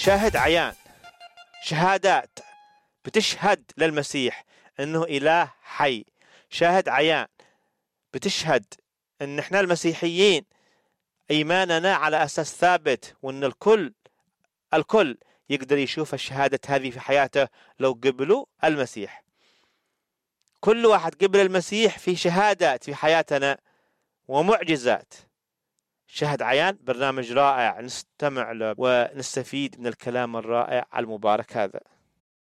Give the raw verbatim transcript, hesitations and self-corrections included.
شاهد عيان، شهادات بتشهد للمسيح انه اله حي. شاهد عيان بتشهد ان احنا المسيحيين ايماننا على اساس ثابت، وان الكل الكل يقدر يشوف الشهادة هذه في حياته لو قبلوا المسيح. كل واحد قبل المسيح في شهادات في حياتنا ومعجزات. شهد عيان برنامج رائع نستمع له ونستفيد من الكلام الرائع المبارك هذا.